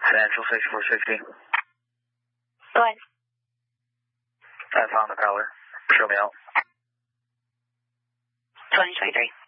Financial 6460. Go ahead. I found the color. Show me out. 2023.